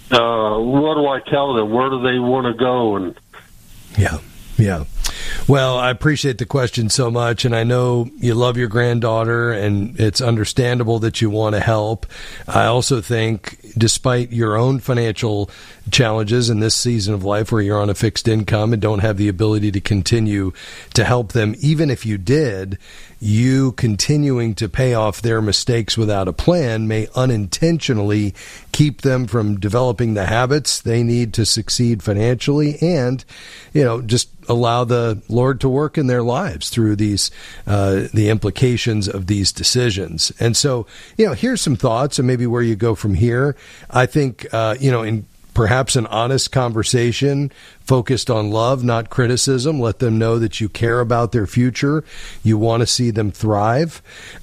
what do I tell them? Where do they want to go? And Yeah. Well, I appreciate the question so much, and I know you love your granddaughter, and it's understandable that you want to help. I also think, despite your own financial challenges in this season of life where you're on a fixed income and don't have the ability to continue to help them, even if you did, you continuing to pay off their mistakes without a plan may unintentionally keep them from developing the habits they need to succeed financially, and, just allow the Lord to work in their lives through these, the implications of these decisions. And so, here's some thoughts and maybe where you go from here. I think, in perhaps an honest conversation focused on love, not criticism. Let them know that you care about their future. You want to see them thrive.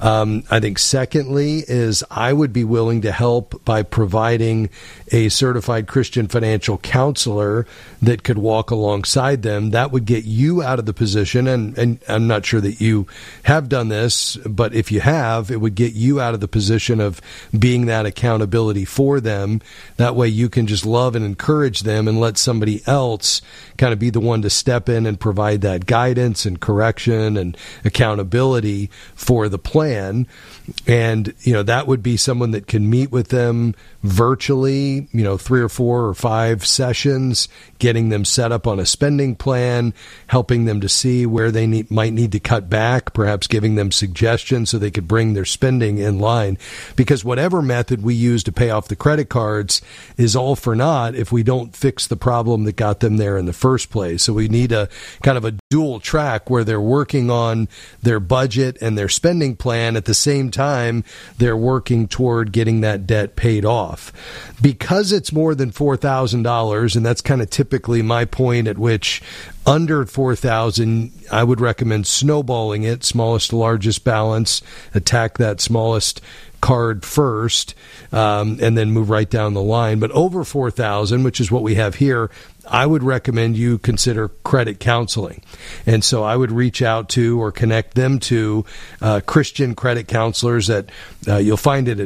I think secondly is I would be willing to help by providing a certified Christian financial counselor that could walk alongside them. That would get you out of the position, and I'm not sure that you have done this, but if you have, it would get you out of the position of being that accountability for them. That way you can just love and encourage them and let somebody else kind of be the one to step in and provide that guidance and correction and accountability for the plan. And, that would be someone that can meet with them virtually, 3 or 4 or 5 sessions, getting them set up on a spending plan, helping them to see where they might need to cut back, perhaps giving them suggestions so they could bring their spending in line. Because whatever method we use to pay off the credit cards is all for naught if we don't fix the problem that got them there in the first place. So we need a kind of a dual track where they're working on their budget and their spending plan at the same time they're working toward getting that debt paid off. Because it's more than $4,000, and that's kind of typically my point at which under $4,000, I would recommend snowballing it, smallest to largest balance, attack that smallest card first, and then move right down the line. But over $4,000, which is what we have here, I would recommend you consider credit counseling. And so I would reach out to or connect them to Christian credit counselors that you'll find it at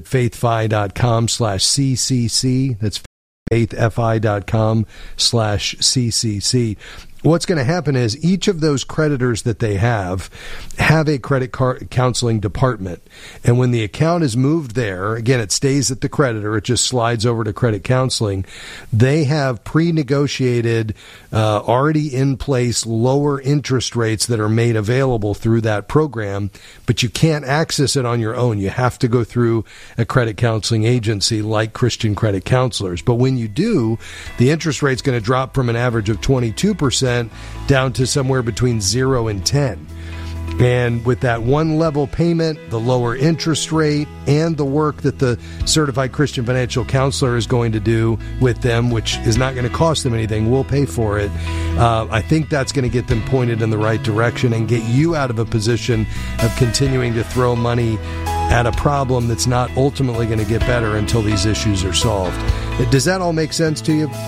faithfi.com/CCC. That's faithfi.com/CCC. What's going to happen is each of those creditors that they have a credit counseling department. And when the account is moved there, again, it stays at the creditor. It just slides over to credit counseling. They have pre-negotiated, already in place lower interest rates that are made available through that program, but you can't access it on your own. You have to go through a credit counseling agency like Christian Credit Counselors. But when you do, the interest rate's going to drop from an average of 22% down to somewhere between 0 and 10. And with that one level payment, the lower interest rate, and the work that the certified Christian financial counselor is going to do with them, which is not going to cost them anything, we'll pay for it. I think that's going to get them pointed in the right direction and get you out of a position of continuing to throw money at a problem that's not ultimately going to get better until these issues are solved. Does that all make sense to you?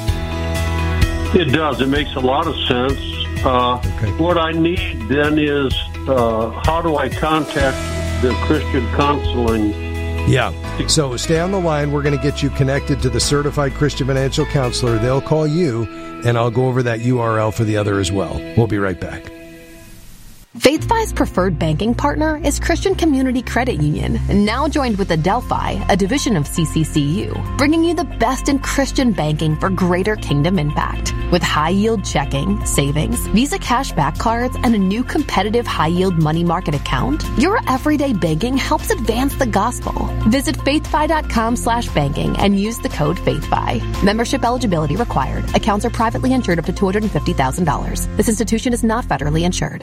It does. It makes a lot of sense. Okay. What I need then is how do I contact the Christian counseling? Yeah. So stay on the line. We're going to get you connected to the certified Christian financial counselor. They'll call you, and I'll go over that URL for the other as well. We'll be right back. FaithFi's preferred banking partner is Christian Community Credit Union, now joined with Adelphi, a division of CCCU, bringing you the best in Christian banking for greater kingdom impact. With high-yield checking, savings, Visa cashback cards, and a new competitive high-yield money market account, your everyday banking helps advance the gospel. Visit faithfi.com/banking and use the code FaithFi. Membership eligibility required. Accounts are privately insured up to $250,000. This institution is not federally insured.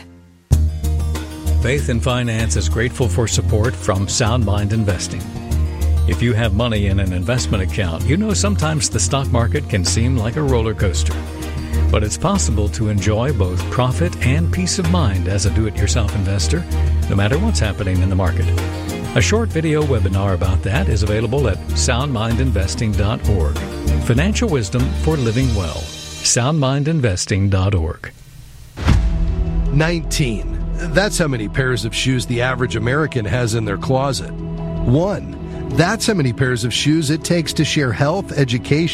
Faith in Finance is grateful for support from Sound Mind Investing. If you have money in an investment account, you know sometimes the stock market can seem like a roller coaster. But it's possible to enjoy both profit and peace of mind as a do-it-yourself investor, no matter what's happening in the market. A short video webinar about that is available at soundmindinvesting.org. Financial wisdom for living well. soundmindinvesting.org. 19. That's how many pairs of shoes the average American has in their closet. 1. That's how many pairs of shoes it takes to share health, education,